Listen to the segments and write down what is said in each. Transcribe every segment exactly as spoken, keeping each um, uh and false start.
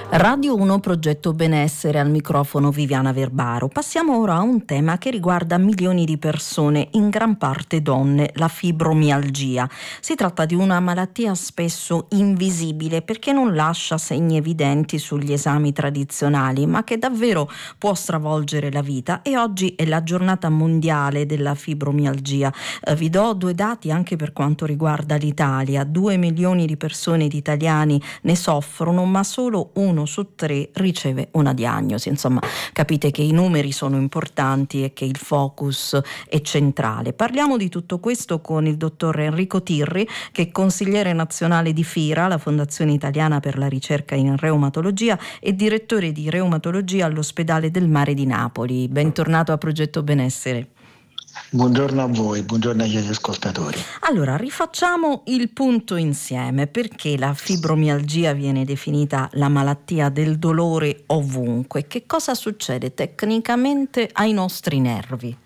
Radio uno Progetto Benessere, al microfono Viviana Verbaro. Passiamo ora a un tema che riguarda milioni di persone, in gran parte donne, la fibromialgia. Si tratta di una malattia spesso invisibile perché non lascia segni evidenti sugli esami tradizionali, ma che davvero può stravolgere la vita, e oggi è la giornata mondiale della fibromialgia. Eh, vi do due dati anche per quanto riguarda l'Italia. Due milioni di persone, di italiani, ne soffrono, ma solo uno su tre riceve una diagnosi. Insomma, capite che i numeri sono importanti e che il focus è centrale. Parliamo di tutto questo con il dottor Enrico Tirri, che è consigliere nazionale di FIRA, la Fondazione Italiana per la Ricerca in Reumatologia, e direttore di reumatologia all'Ospedale del Mare di Napoli. Bentornato a Progetto Benessere. Buongiorno a voi, buongiorno agli ascoltatori. Allora, rifacciamo il punto insieme. Perché la fibromialgia viene definita la malattia del dolore ovunque? Che cosa succede tecnicamente ai nostri nervi?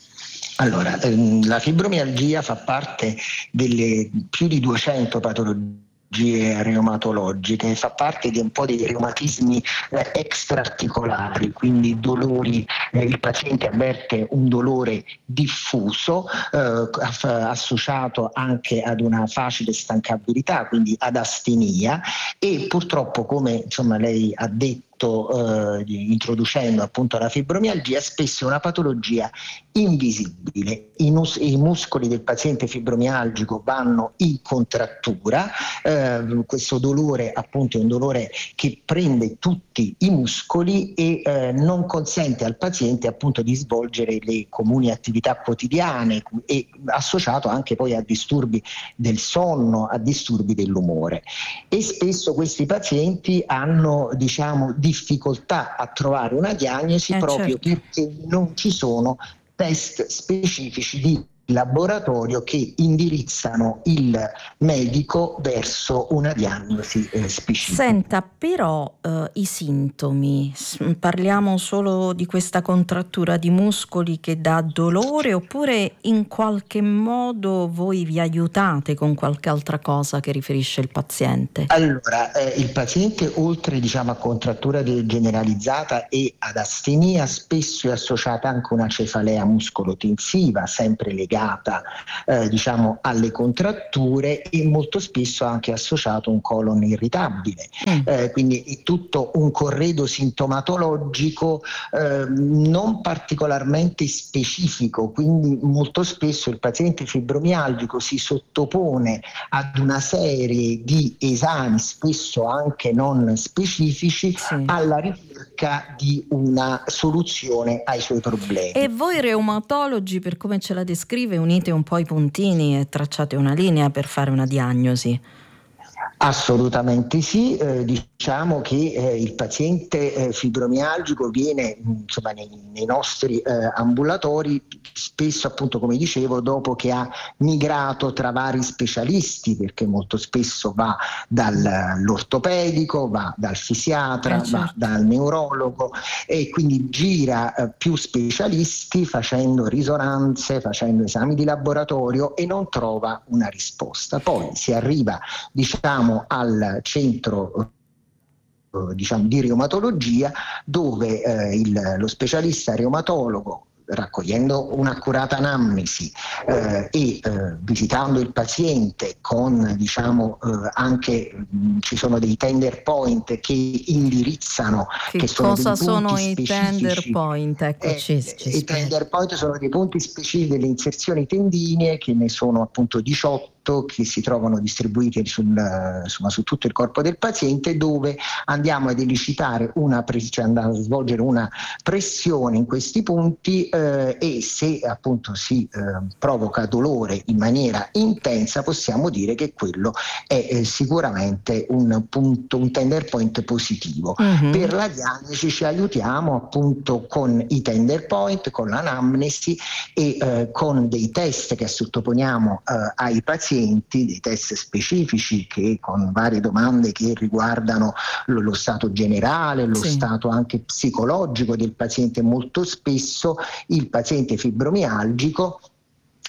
Allora, ehm, la fibromialgia fa parte delle più di duecento patologie reumatologiche, fa parte di un po' dei reumatismi eh, extraarticolari, quindi dolori, eh, il paziente avverte un dolore diffuso eh, associato anche ad una facile stancabilità, quindi ad astenia, e purtroppo, come insomma lei ha detto, Eh, introducendo appunto la fibromialgia, spesso è una patologia invisibile. I, mus- i muscoli del paziente fibromialgico vanno in contrattura, eh, questo dolore appunto è un dolore che prende tutti i muscoli e eh, non consente al paziente appunto di svolgere le comuni attività quotidiane, e associato anche poi a disturbi del sonno, a disturbi dell'umore. E spesso questi pazienti hanno, diciamo, difficoltà a trovare una diagnosi eh, proprio certo. perché non ci sono test specifici di laboratorio che indirizzano il medico verso una diagnosi eh, specifica. Senta, però eh, i sintomi, parliamo solo di questa contrattura di muscoli che dà dolore, oppure in qualche modo voi vi aiutate con qualche altra cosa che riferisce il paziente? Allora, eh, il paziente, oltre diciamo a contrattura generalizzata e ad astenia, spesso è associata anche una cefalea muscolo-tensiva, sempre legata Eh, diciamo alle contratture, e molto spesso anche associato un colon irritabile, mm. eh, quindi è tutto un corredo sintomatologico eh, non particolarmente specifico, quindi molto spesso il paziente fibromialgico si sottopone ad una serie di esami, spesso anche non specifici, sì. alla ricerca di una soluzione ai suoi problemi. E voi reumatologi, per come ce la descrive, unite un po' i puntini e tracciate una linea per fare una diagnosi? Assolutamente sì, eh, diciamo che eh, il paziente eh, fibromialgico viene insomma nei, nei nostri eh, ambulatori spesso, appunto come dicevo, dopo che ha migrato tra vari specialisti, perché molto spesso va dall'ortopedico, va dal fisiatra, eh certo. va dal neurologo, e quindi gira eh, più specialisti facendo risonanze, facendo esami di laboratorio, e non trova una risposta. Poi si arriva, diciamo, al centro eh, diciamo di reumatologia, dove eh, il, lo specialista reumatologo, raccogliendo un'accurata anamnesi eh, e eh, visitando il paziente con, diciamo, eh, anche mh, ci sono dei tender point che indirizzano che, che sono cosa dei sono punti i specifici. tender point? Ecco, eh, ci, ci I tender point sono dei punti specifici delle inserzioni tendinee, che ne sono appunto diciotto, che si trovano distribuiti sul, insomma, su tutto il corpo del paziente, dove andiamo ad elicitare una pres- cioè andiamo a svolgere una pressione in questi punti eh, e se appunto si eh, provoca dolore in maniera intensa, possiamo dire che quello è eh, sicuramente un punto, un tender point positivo. Mm-hmm. Per la diagnosi ci aiutiamo appunto con i tender point, con l'anamnesi e eh, con dei test che sottoponiamo eh, ai pazienti, dei test specifici che con varie domande che riguardano lo, lo stato generale, lo sì. stato anche psicologico del paziente. Molto spesso il paziente fibromialgico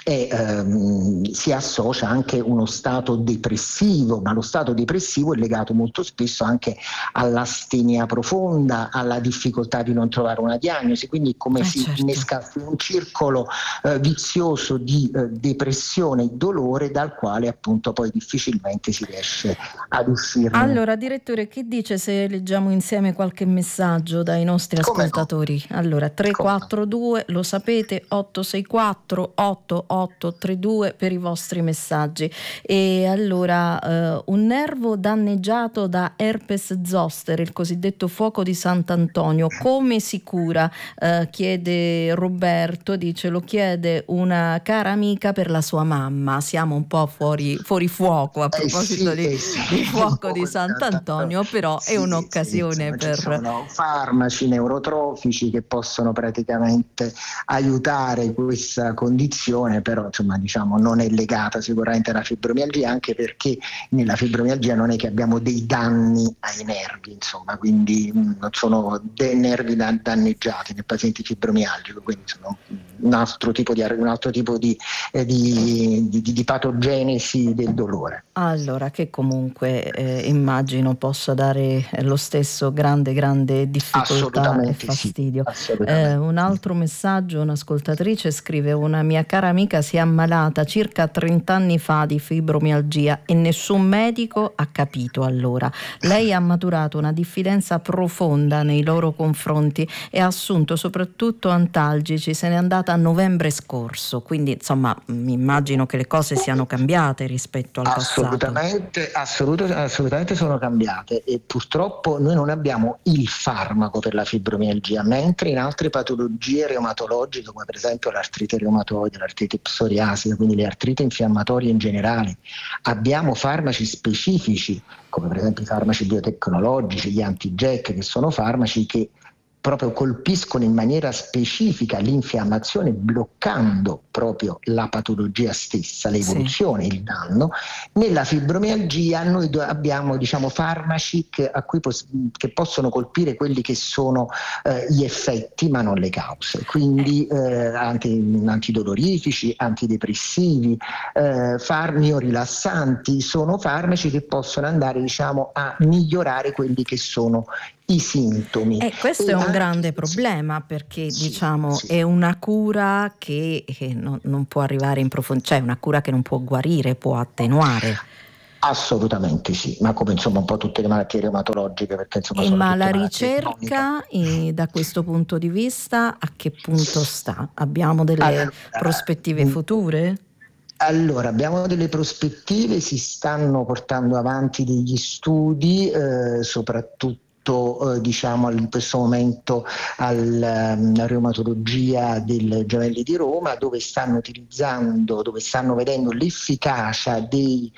e ehm, si associa anche uno stato depressivo, ma lo stato depressivo è legato molto spesso anche all'astenia profonda, alla difficoltà di non trovare una diagnosi, quindi come Eh, si certo. innesca un circolo eh, vizioso di eh, depressione e dolore dal quale appunto poi difficilmente si riesce ad uscirne. Allora, direttore, che dice se leggiamo insieme qualche messaggio dai nostri Come no? ascoltatori? Allora, tre quattro due, lo sapete, otto sei quattro otto otto tre due per i vostri messaggi. E allora, eh, un nervo danneggiato da herpes zoster, il cosiddetto fuoco di Sant'Antonio, come si cura? Eh, chiede Roberto, dice, lo chiede una cara amica per la sua mamma. Siamo un po' fuori, fuori fuoco a Eh proposito sì, di, eh sì, di un fuoco po' di di Sant'Antonio. Sant'Antonio, però è Sì, sì, un'occasione insomma, ci per... sono farmaci neurotrofici che possono praticamente aiutare questa condizione, però insomma diciamo non è legata sicuramente alla fibromialgia, anche perché nella fibromialgia non è che abbiamo dei danni ai nervi, insomma, quindi mh, non sono dei nervi da- danneggiati nel paziente fibromialgico, quindi sono un altro tipo di, un altro tipo di, eh, di, di, di patogenesi del dolore. Allora, che comunque eh, immagino possa dare lo stesso grande, grande difficoltà e Assolutamente sì, fastidio. Eh, assolutamente un sì. altro messaggio, un'ascoltatrice scrive: una mia cara amica si è ammalata circa trenta anni fa di fibromialgia e nessun medico ha capito allora. Lei ha maturato una diffidenza profonda nei loro confronti e ha assunto soprattutto antalgici, se n'è andata a novembre scorso, quindi insomma mi immagino che le cose siano cambiate rispetto al passato. Assolutamente, assolut- assolutamente sono cambiate e purtroppo noi non abbiamo il farmaco per la fibromialgia, mentre in altre patologie reumatologiche come per esempio l'artrite reumatoide, l'artrite psoriasica, quindi le artriti infiammatorie in generale, abbiamo farmaci specifici come per esempio i farmaci biotecnologici, gli anti-J A K, che sono farmaci che proprio colpiscono in maniera specifica l'infiammazione, bloccando proprio la patologia stessa, l'evoluzione, sì, il danno. Nella fibromialgia noi do- abbiamo diciamo farmaci che, a cui pos- che possono colpire quelli che sono eh, gli effetti ma non le cause, quindi eh, anti- antidolorifici, antidepressivi, eh, farmi o rilassanti, sono farmaci che possono andare diciamo a migliorare quelli che sono i sintomi. E questo e è un anche, grande problema perché sì, diciamo sì. è una cura che, che non, non può arrivare in profondità, cioè è una cura che non può guarire, può attenuare. Assolutamente sì, ma come insomma un po' tutte le malattie reumatologiche, perché insomma E sono ma tutte la malattie croniche. ricerca eh, da questo punto di vista a che punto sta? Abbiamo delle Allora, prospettive mh, future? Allora, abbiamo delle prospettive, si stanno portando avanti degli studi, eh, soprattutto eh, diciamo in questo momento alla reumatologia del Gemelli di Roma, dove stanno utilizzando, dove stanno vedendo l'efficacia dei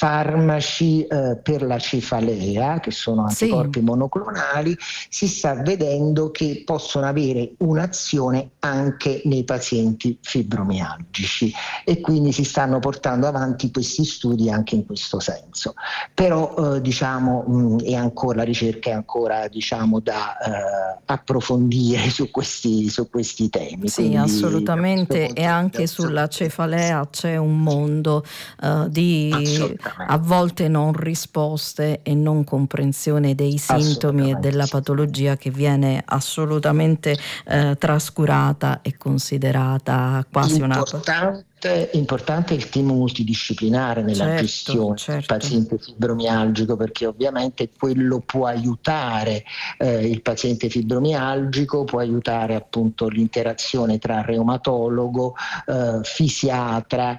farmaci eh, per la cefalea, che sono Sì. anticorpi monoclonali, si sta vedendo che possono avere un'azione anche nei pazienti fibromialgici e quindi si stanno portando avanti questi studi anche in questo senso. Però eh, diciamo mh, è ancora, la ricerca è ancora diciamo da eh, approfondire su questi, su questi temi. Sì, Quindi, assolutamente, e anche sulla cefalea c'è un mondo uh, di a volte non risposte e non comprensione dei sintomi e della patologia che viene assolutamente uh, trascurata e considerata quasi importante. una... Importante il team multidisciplinare nella certo, gestione certo. del paziente fibromialgico, perché ovviamente quello può aiutare eh, il paziente fibromialgico, può aiutare appunto l'interazione tra reumatologo, eh, fisiatra,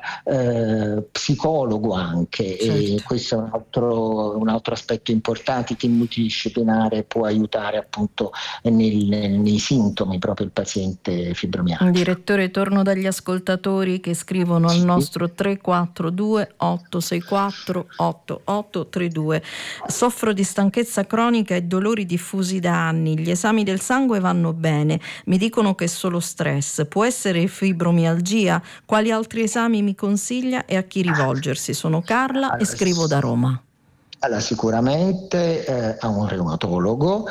eh, psicologo anche, certo. E questo è un altro, un altro aspetto importante. Il team multidisciplinare può aiutare appunto nel, nei sintomi proprio il paziente fibromialgico. Direttore, torno dagli ascoltatori che scrivono al nostro tre quattro due otto sei quattro otto otto tre due. Soffro di stanchezza cronica e dolori diffusi da anni. Gli esami del sangue vanno bene. Mi dicono che è solo stress. Può essere fibromialgia? Quali altri esami mi consiglia e a chi rivolgersi? Sono Carla e scrivo da Roma. Allora, sicuramente eh, a un reumatologo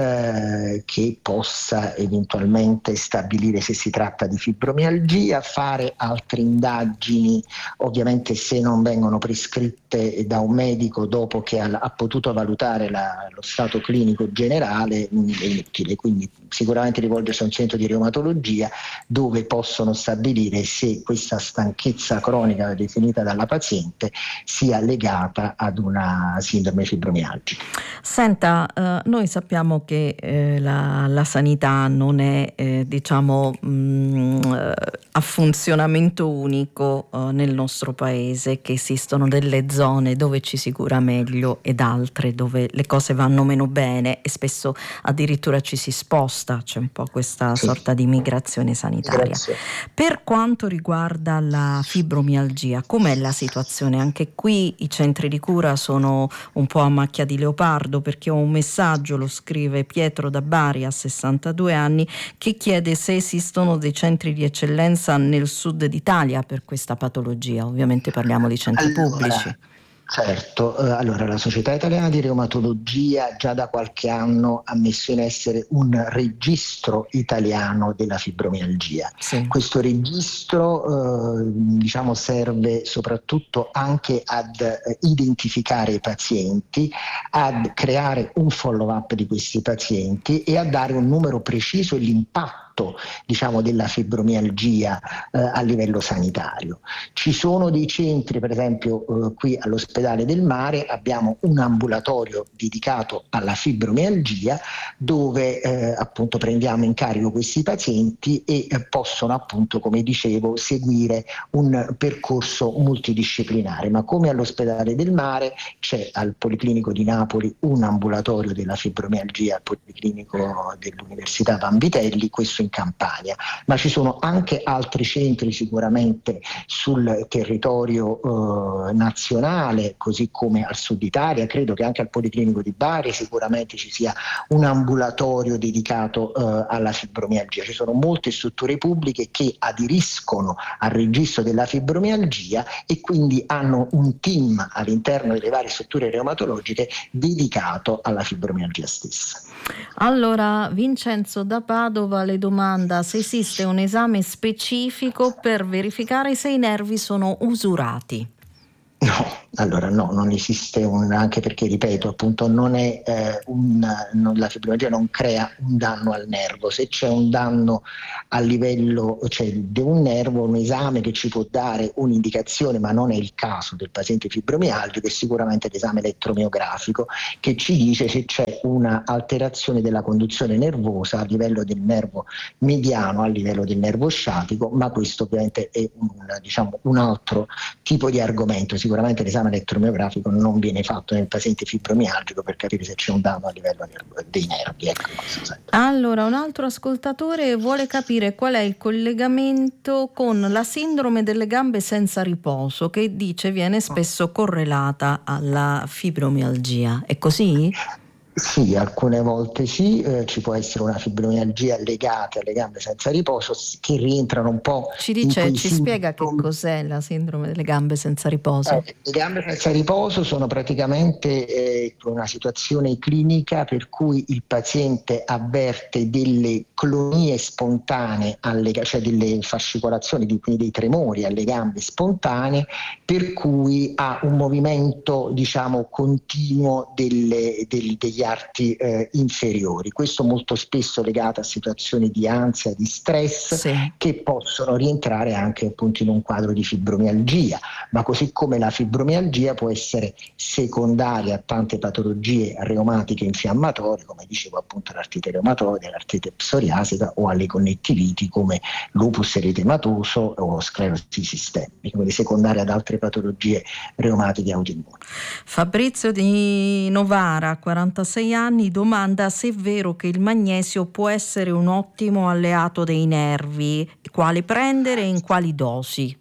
eh, che possa eventualmente stabilire se si tratta di fibromialgia, fare altre indagini, ovviamente se non vengono prescritte da un medico dopo che ha, ha potuto valutare la, lo stato clinico generale, è inutile, quindi sicuramente rivolgersi a un centro di reumatologia dove possono stabilire se questa stanchezza cronica definita dalla paziente sia legata ad una sindrome fibromialgica. Senta, eh, noi sappiamo che eh, la, la sanità non è eh, diciamo mh, eh, a funzionamento unico eh, nel nostro paese, che esistono delle zone dove ci si cura meglio ed altre dove le cose vanno meno bene e spesso addirittura ci si sposta, c'è un po' questa Sì. sorta di migrazione sanitaria. Grazie. Per quanto riguarda la fibromialgia, com'è la situazione? Anche qui i centri di cura sono un po' a macchia di leopardo, perché ho un messaggio, lo scrive Pietro da Bari, a sessantadue anni, che chiede se esistono dei centri di eccellenza nel sud d'Italia per questa patologia. Ovviamente parliamo di centri Allora, pubblici. certo, eh, allora la Società Italiana di Reumatologia già da qualche anno ha messo in essere un registro italiano della fibromialgia. Sì. Questo registro eh, diciamo serve soprattutto anche ad eh, identificare i pazienti, ad creare un follow-up di questi pazienti e a dare un numero preciso e l'impatto diciamo della fibromialgia eh, a livello sanitario. Ci sono dei centri, per esempio eh, qui all'Ospedale del Mare abbiamo un ambulatorio dedicato alla fibromialgia dove eh, appunto prendiamo in carico questi pazienti e eh, possono appunto, come dicevo, seguire un percorso multidisciplinare, ma come all'Ospedale del Mare c'è al Policlinico di Napoli un ambulatorio della fibromialgia al Policlinico dell'Università Vanvitelli, questo in Campania, ma ci sono anche altri centri sicuramente sul territorio eh, nazionale, così come al sud Italia. Credo che anche al Policlinico di Bari sicuramente ci sia un ambulatorio dedicato eh, alla fibromialgia. Ci sono molte strutture pubbliche che aderiscono al registro della fibromialgia e quindi hanno un team all'interno delle varie strutture reumatologiche dedicato alla fibromialgia stessa. Allora, Vincenzo da Padova le domanda se esiste un esame specifico per verificare se i nervi sono usurati. No, allora no, non esiste un, anche perché ripeto appunto non è eh, un, non, la fibromialgia non crea un danno al nervo. Se c'è un danno a livello cioè di un nervo, un esame che ci può dare un'indicazione, ma non è il caso del paziente fibromialgico, è sicuramente l'esame elettromiografico che ci dice se c'è una alterazione della conduzione nervosa a livello del nervo mediano, a livello del nervo sciatico, ma questo ovviamente è un, diciamo, un altro tipo di argomento. Sicuramente l'esame elettromiografico non viene fatto nel paziente fibromialgico per capire se c'è un danno a livello dei nervi. Ecco. Allora, un altro ascoltatore vuole capire qual è il collegamento con la sindrome delle gambe senza riposo, che dice viene spesso correlata alla fibromialgia. È così? Sì, alcune volte sì, eh, ci può essere una fibromialgia legata alle gambe senza riposo che rientrano un po' Ci in dice, quei ci spiega che sintomi. cos'è la sindrome delle gambe senza riposo? Eh, le gambe senza riposo sono praticamente eh, una situazione clinica per cui il paziente avverte delle clonie spontanee, alle, cioè delle fascicolazioni, di, quindi dei tremori alle gambe spontanee, per cui ha un movimento diciamo continuo delle, del, degli arti eh, inferiori. Questo molto spesso legato a situazioni di ansia, di stress, Sì. che possono rientrare anche appunto in un quadro di fibromialgia, ma così come la fibromialgia può essere secondaria a tante patologie reumatiche infiammatorie, come dicevo appunto l'artrite reumatoide, l'artrite psoriasica o alle connettiviti come lupus eritematoso o sclerosi sistemica, quindi secondaria ad altre patologie reumatiche autoimmuni. Fabrizio di Novara, quarantasei anni, domanda se è vero che il magnesio può essere un ottimo alleato dei nervi, quale prendere e in quali dosi?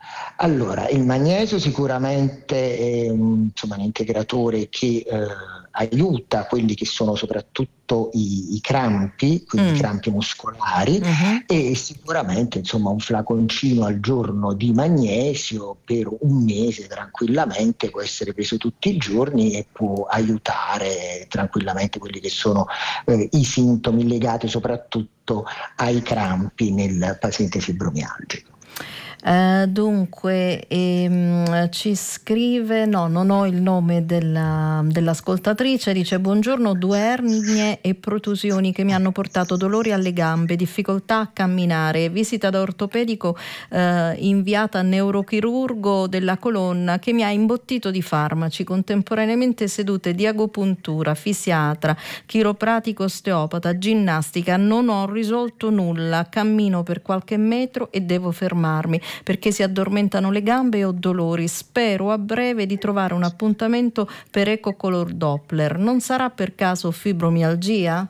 Allora, il magnesio sicuramente è un, insomma, un integratore che eh, aiuta quelli che sono soprattutto i, i crampi, quindi Mm. i crampi muscolari, Mhm. e sicuramente insomma un flaconcino al giorno di magnesio per un mese tranquillamente può essere preso tutti i giorni e può aiutare tranquillamente quelli che sono eh, i sintomi legati soprattutto ai crampi nel paziente fibromialgico. Eh, dunque, ehm, ci scrive, no, non ho il nome della, dell'ascoltatrice, dice: buongiorno, due ernie e protusioni che mi hanno portato dolori alle gambe, difficoltà a camminare, visita da ortopedico eh, inviata a neurochirurgo della colonna che mi ha imbottito di farmaci, contemporaneamente sedute di agopuntura, fisiatra, chiropratico, osteopata, ginnastica, non ho risolto nulla, cammino per qualche metro e devo fermarmi perché si addormentano le gambe e ho dolori. Spero a breve di trovare un appuntamento per ecocolor Doppler. Non sarà per caso fibromialgia?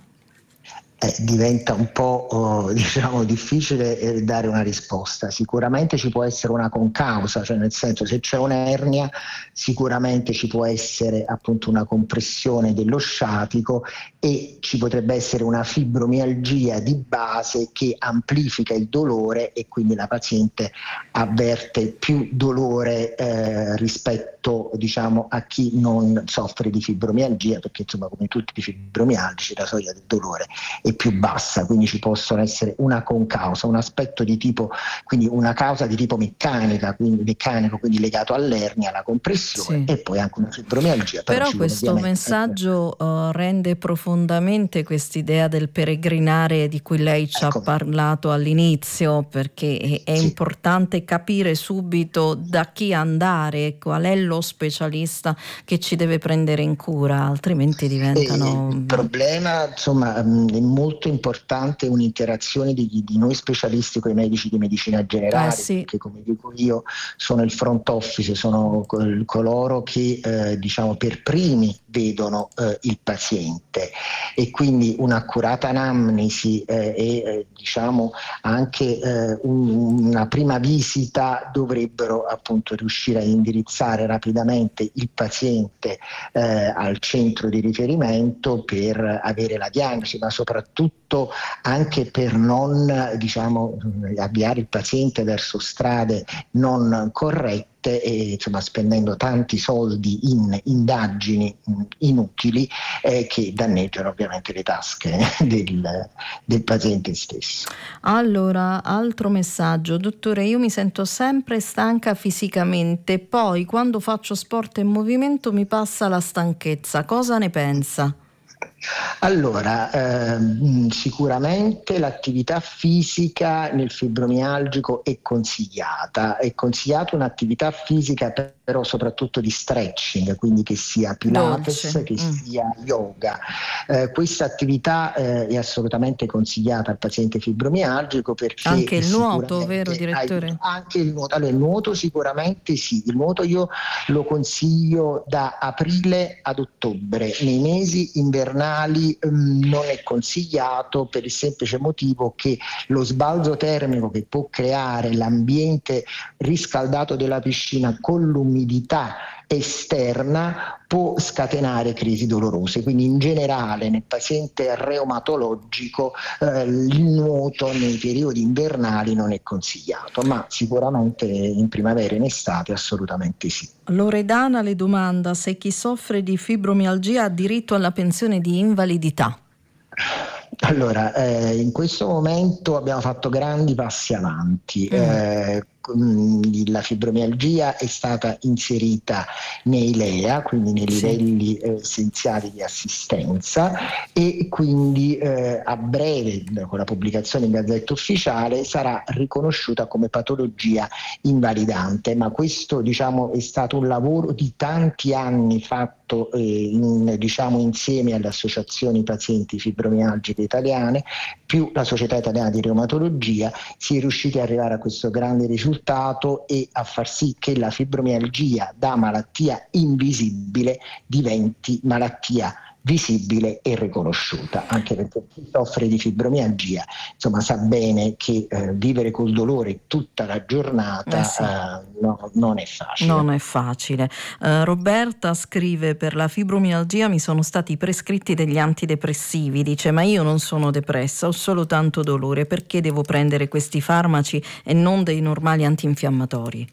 Eh, diventa un po' oh, diciamo difficile eh, dare una risposta. Sicuramente ci può essere una concausa, cioè nel senso, se c'è un'ernia sicuramente ci può essere appunto una compressione dello sciatico e ci potrebbe essere una fibromialgia di base che amplifica il dolore e quindi la paziente avverte più dolore eh, rispetto diciamo a chi non soffre di fibromialgia, perché insomma come tutti i fibromialgici la soglia del dolore è più bassa, quindi ci possono essere una concausa, un aspetto di tipo, quindi una causa di tipo meccanica, quindi meccanico, quindi legato all'ernia, alla compressione, Sì. e poi anche una fibromialgia. Però, Però ci vuole questo ovviamente messaggio uh, rende profondamente quest'idea del peregrinare di cui lei ci ha ecco, parlato all'inizio, perché è, è sì. importante capire subito da chi andare, qual è lo specialista che ci deve prendere in cura, altrimenti E diventano... il problema, insomma, mh, è molto importante un'interazione di, di noi specialisti con i medici di medicina generale, Eh sì. perché come dico io sono il front office, sono col- coloro che eh, diciamo per primi vedono eh, il paziente, e quindi un'accurata anamnesi eh, e eh, diciamo anche eh, un- una prima visita dovrebbero appunto riuscire a indirizzare rapidamente il paziente eh, al centro di riferimento per avere la diagnosi, ma soprattutto anche per non diciamo avviare il paziente verso strade non corrette e insomma spendendo tanti soldi in indagini mh, inutili eh, che danneggiano ovviamente le tasche del, del paziente stesso. Allora, altro messaggio: dottore, io mi sento sempre stanca fisicamente, poi quando faccio sport e movimento mi passa la stanchezza, cosa ne pensa? Allora, ehm, sicuramente l'attività fisica nel fibromialgico è consigliata, è consigliata un'attività fisica però soprattutto di stretching, quindi che sia Pilates, Dolce. che Mm. sia yoga. Eh, questa attività eh, è assolutamente consigliata al paziente fibromialgico perché Anche il nuoto, vero sicuramente direttore? aiuta anche il nuoto. Allora, il nuoto sicuramente sì, il nuoto io lo consiglio da aprile ad ottobre, nei mesi invernali mh, non è consigliato per il semplice motivo che lo sbalzo termico che può creare l'ambiente riscaldato della piscina con l'umidità esterna può scatenare crisi dolorose, quindi in generale nel paziente reumatologico eh, il nuoto nei periodi invernali non è consigliato, ma sicuramente in primavera e in estate assolutamente sì. Loredana le domanda se chi soffre di fibromialgia ha diritto alla pensione di invalidità. Allora, eh, in questo momento abbiamo fatto grandi passi avanti. Mm. Eh, la fibromialgia è stata inserita nei L E A, quindi nei Sì. livelli eh, essenziali di assistenza, e quindi eh, a breve, con la pubblicazione in Gazzetta Ufficiale, sarà riconosciuta come patologia invalidante. Ma questo, diciamo, è stato un lavoro di tanti anni fatto eh, in, diciamo, insieme alle associazioni pazienti fibromialgiche italiane più la Società Italiana di Reumatologia. Si è riusciti ad arrivare a questo grande risultato e a far sì che la fibromialgia da malattia invisibile diventi malattia visibile e riconosciuta, anche perché chi soffre di fibromialgia insomma sa bene che eh, vivere col dolore tutta la giornata Eh sì. eh, no, non è facile. Non è facile. Uh, Roberta scrive: per la fibromialgia mi sono stati prescritti degli antidepressivi, dice, ma io non sono depressa, ho solo tanto dolore, perché devo prendere questi farmaci e non dei normali antinfiammatori?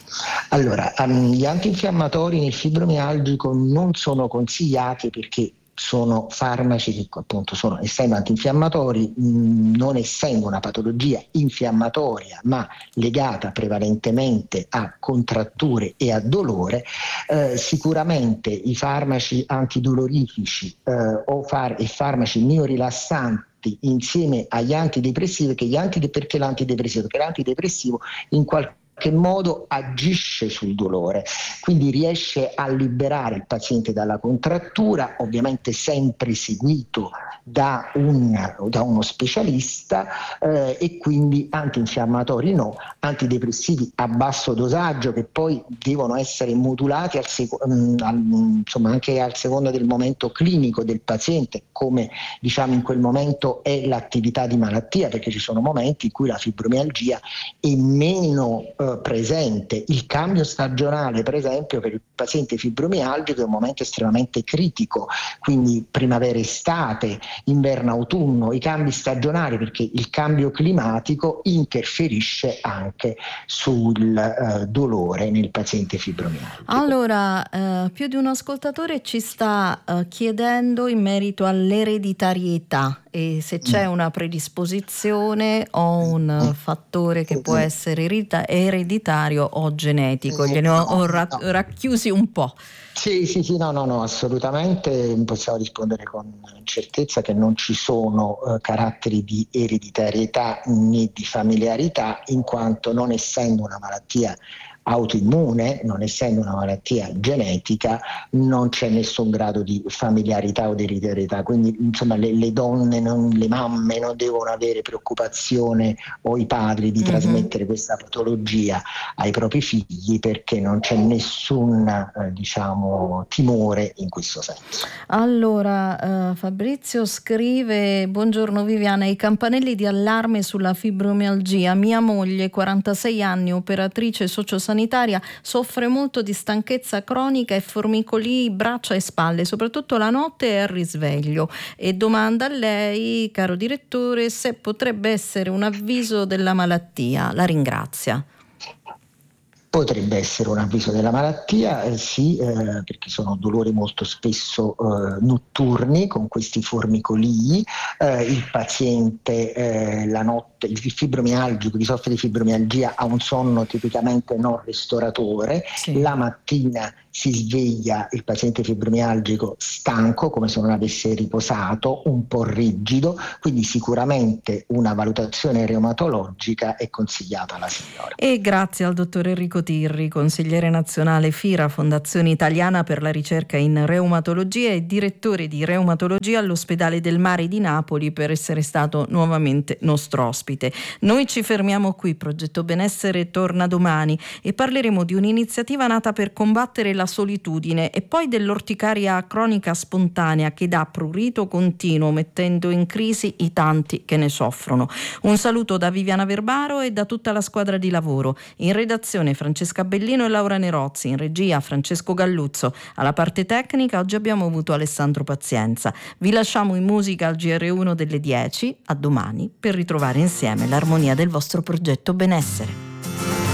Allora, um, gli antinfiammatori nel fibromialgico non sono consigliati perché sono farmaci che appunto sono, essendo antinfiammatori, mh, non essendo una patologia infiammatoria ma legata prevalentemente a contratture e a dolore, eh, sicuramente i farmaci antidolorifici eh, o far- e farmaci miorilassanti insieme agli antidepressivi, che gli antide- perché l'antidepressivo? Perché l'antidepressivo in qualche che modo agisce sul dolore, quindi riesce a liberare il paziente dalla contrattura, ovviamente sempre seguito da, un, da uno specialista, eh, e quindi antinfiammatori no, antidepressivi a basso dosaggio che poi devono essere modulati al seco- al, insomma anche al secondo del momento clinico del paziente, come diciamo in quel momento è l'attività di malattia, perché ci sono momenti in cui la fibromialgia è meno eh, presente. Il cambio stagionale, per esempio, per il paziente fibromialgico è un momento estremamente critico, quindi primavera-estate, inverno-autunno, i cambi stagionali, perché il cambio climatico interferisce anche sul eh, dolore nel paziente fibromialgico. Allora, eh, più di un ascoltatore ci sta eh, chiedendo in merito all'ereditarietà e se c'è una predisposizione o un fattore che può essere eredita- ereditario o genetico. Gliene ho, ho ra- racchiusi un po'. Sì, sì, sì, no, no, no, assolutamente possiamo rispondere con certezza che non ci sono eh, caratteri di ereditarietà né di familiarità, in quanto non essendo una malattia autoimmune, non essendo una malattia genetica, non c'è nessun grado di familiarità o di ereditarietà, quindi insomma le, le donne, non, le mamme non devono avere preoccupazione, o i padri, di mm-hmm. trasmettere questa patologia ai propri figli, perché non c'è nessun eh, diciamo timore in questo senso. Allora, uh, Fabrizio scrive: buongiorno Viviana, i campanelli di allarme sulla fibromialgia. Mia moglie, quarantasei anni, operatrice sociosanitaria, soffre molto di stanchezza cronica e formicoli braccia e spalle, soprattutto la notte e al risveglio, e domanda a lei, caro direttore, se potrebbe essere un avviso della malattia. La ringrazia. Potrebbe essere un avviso della malattia, eh, sì, eh, perché sono dolori molto spesso eh, notturni con questi formicolii. Eh, il paziente eh, la notte, il fibromialgico, chi soffre di fibromialgia, ha un sonno tipicamente non ristoratore. Sì. La mattina si sveglia il paziente fibromialgico stanco, come se non avesse riposato, un po' rigido, quindi sicuramente una valutazione reumatologica è consigliata alla signora. E grazie al dottor Enrico Tirri, consigliere nazionale FIRA, Fondazione Italiana per la Ricerca in Reumatologia e direttore di reumatologia all'Ospedale del Mare di Napoli, per essere stato nuovamente nostro ospite. Noi ci fermiamo qui, Progetto Benessere torna domani e parleremo di un'iniziativa nata per combattere la solitudine e poi dell'orticaria cronica spontanea che dà prurito continuo, mettendo in crisi i tanti che ne soffrono. Un saluto da Viviana Verbaro e da tutta la squadra di lavoro. In redazione Francesca Bellino e Laura Nerozzi, in regia Francesco Galluzzo, alla parte tecnica oggi abbiamo avuto Alessandro Pazienza. Vi lasciamo in musica al G R uno delle dieci, a domani, per ritrovare insieme l'armonia del vostro progetto benessere.